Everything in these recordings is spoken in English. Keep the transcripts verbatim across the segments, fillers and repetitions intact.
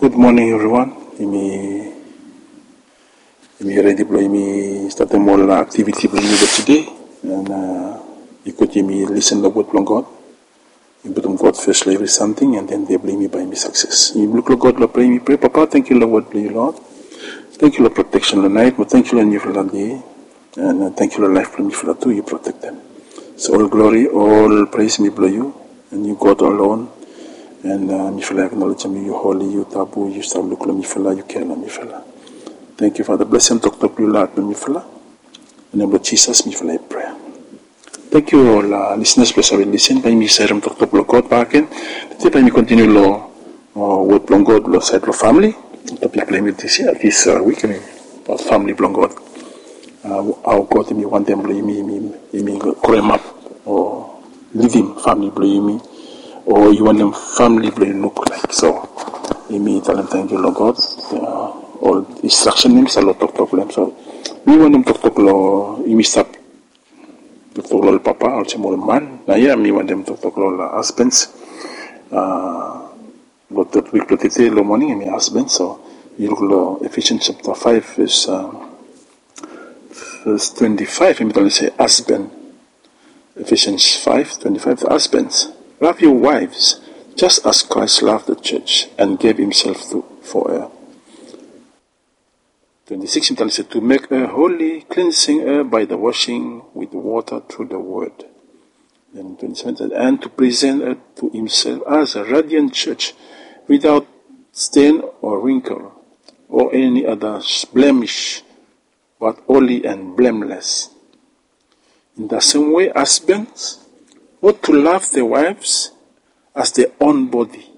Good morning, everyone. Imi imi ready blo imi start a more activity blo imi today, and uh, you could imi listen to word from God. You put God first, every something, and then they blame me by my success. You look at God, Lord, pray me, pray, Papa. Thank you, Lord, word, blame you, Lord. Thank you, Lord, protection the night, but thank you, Lord, you for that day, and uh, thank you, Lord, life, blame you for that too. You protect them. So all glory, all praise me, bless you, and you God alone. And uh, mi fella acknowledge me, you holy, you tabu, you start look me fella, you care me fella. Thank you, Father. Bless him, talk to you, Lord, me fella. In the name of Jesus, me fella, prayer. Thank you all uh, listeners, bless our listen. By me, Serum talk to God back in. Today, by me continue law uh, with long God, law side of family. Topic play with this year, this uh, week, I mean, about family, long God. Uh, how God, me want them, me, me, me, me, grow him up, or leave him, family, blame me. Or you want them family to look like. So, you mean tell them thank you, Lord God. Uh, all instruction names, a lot of talk to them. So, we want them to talk to you, stop to talk to Papa, or some more man. Now, yeah, we want them to talk to husbands. Uh, but that week, but it's the morning, I mean, husbands. So, you look at Ephesians chapter five, verse, uh, verse twenty-five, and we say husband. Ephesians five, twenty-five, husbands. Love your wives, just as Christ loved the church and gave himself to, for her. twenty-six, it says, to make her holy, cleansing her by the washing with water through the word. Then twenty-seven, and to present her to himself as a radiant church, without stain or wrinkle, or any other blemish, but holy and blameless. In the same way, husbands ought to love their wives as their own body.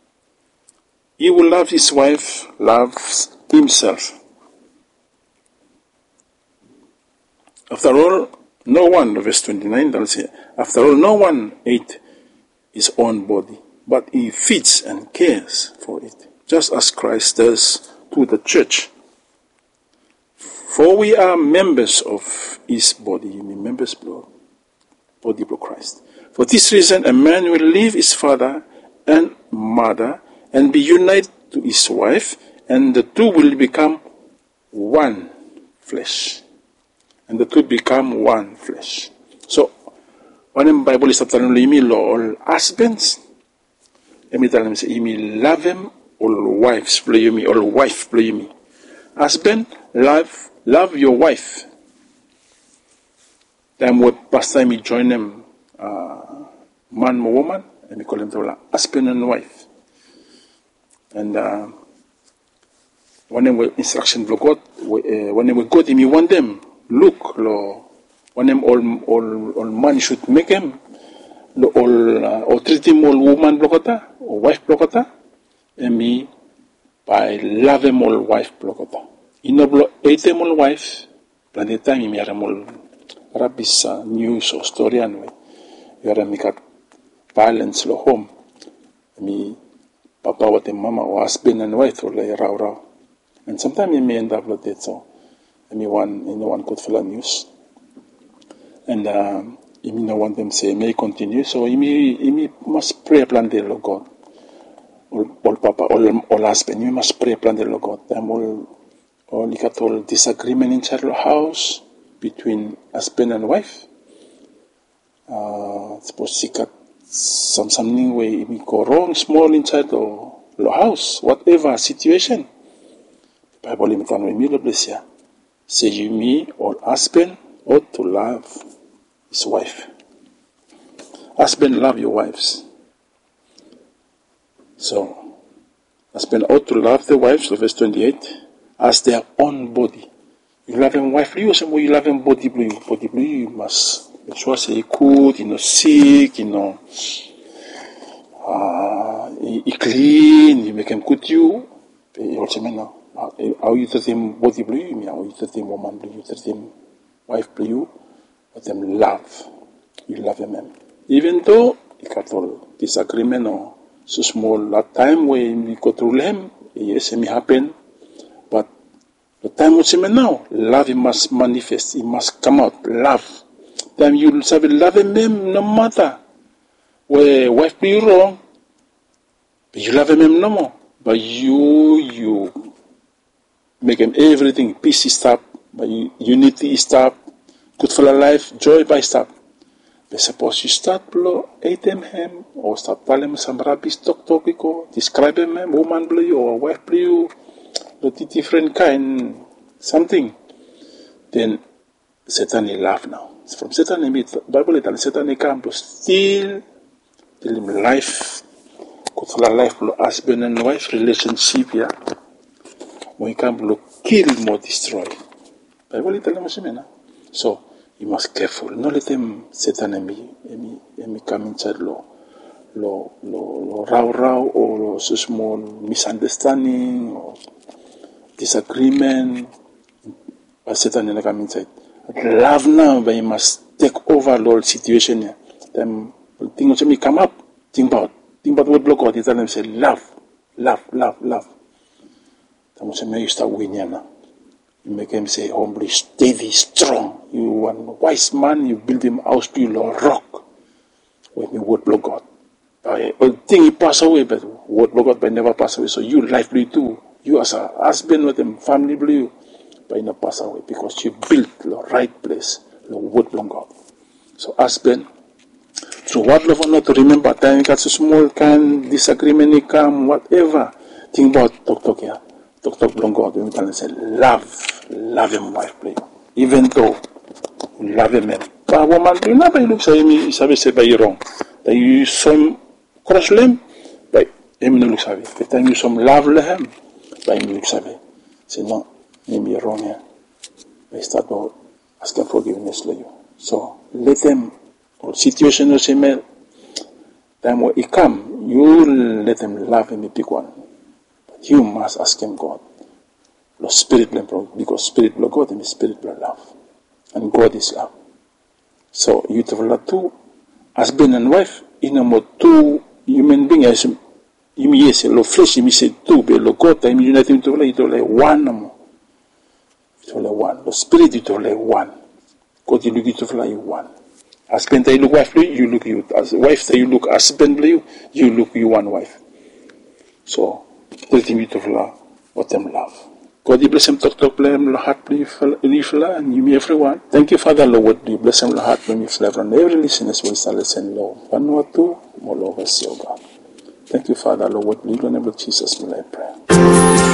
He who loves his wife loves himself. After all, no one, verse twenty-nine, that'll say, after all, no one ate his own body, but he feeds and cares for it, just as Christ does to the church. For we are members of his body, you mean members, blood, body of Christ. For this reason, a man will leave his father and mother and be united to his wife, and the two will become one flesh. And the two become one flesh. So, when the Bible is telling me, all husbands, let me tell them, say, me love them, all wives play me, all wife play me. Husband, love, love your wife. Then what past time you join them, uh, man or woman, and we call them the husband and wife. And uh, when they were instruction for God, uh, when they were God, you want them look, lo, when them all all all man should make them, lo, all uh, or treat him all woman blokota or wife blokota, and me by love them all wife blokota. You know, blo hate them all wife, but the time you are all rabbis uh, news or story anyway. You are make violence lo home. Me, papa what the mama or husband and wife or like raw raw. And sometimes you may end up like that. So, I mean one you know one could follow news. And um, you may not want them say may continue. So you may you may must pray plan the Lord God. All, all papa, all all husband, you must pray plan the Lord God. Them all all you got all disagreement inside the house between husband and wife. Uh, suppose you got some something where it go wrong, small inside the, the house, whatever situation. Bible limitan with me, the bless ya. Say you me or husband ought to love his wife. Husband love your wives. So husband ought to love their wives, so verse twenty-eight, as their own body. You love them wife, you say you love them body blue. Body blue, you must make sure say you good, you know, sick, you know, uh, you clean, you make them good you. You also mean now, how you treat them body blue, you mean how you treat them woman blue, you treat them wife blue, but them love. You love them. Even though you got all disagreement or so small that time when we go through them, yes, it may happen, but the time which you now, love it must manifest, it must come out, love. Then you will say, love him no matter where wife be wrong, but you love him no more. But you, you make them everything, peace is stop, but unity is stop, good for life, joy by stop. But suppose you start below eight m him, or start telling some rubbish talk topico, describe him, woman blue or wife blue, the different kind, something, then Satan will laugh now. From Satan, the Bible tells Satan come to steal, till him life, good for life, husband and wife relationship, yeah. When he come to kill, more destroy. Bible tells him, so you must careful. Not let him Satan and me, and me, and me come inside law, law, law, law, row, row, or so small misunderstanding or disagreement. But Satan and come inside. Love now, but you must take over the whole situation. Yeah. Then things me come up. Think about, think about what block out. He tell them say love, love, love, love. Then say me you start winning now. You make him say humbly, steady, strong. You are a wise man, you build him house to you, rock. When you word block God. I think he pass away, but word block God, but never pass away. So you life blue too. You as a husband with him, family blue, but you not pass away because you built the right place, the word block God. So husband, so what love or not to remember, time you got so small kind disagreement, you come, whatever. Think about talk talk here. Talk talk long God, when we can say love, love him wife play. Even though you love him, but woman, you never look at him, you say by you wrong. That you saw him cross him, but him no look at him. But then you some love him, but him look at him. Say no, maybe you're wrong here. I start about asking forgiveness to you. So let them, or situation or same, time when he come, you let them love him, a big one. You must ask him God. The spirit because spirit blood God and spirit blood love. And God is love. So you have two husband and wife, in a more two human beings, you may yes, lo flesh, you may say two, but lo God time united to like one more. It's only one. The spirit is only one. God you look it to like one. Husband you look wife you look you as wife you look husband you, you look you one wife. So ultimate of love, what them love. God, you bless him, talk, talk, bless him, heart, and you, me, everyone. Thank you, Father, Lord, you bless him, heart, and you, and every listener will start listening, Lord. One or two, more love us, God. Thank you, Father, Lord, in the name of Jesus, I pray.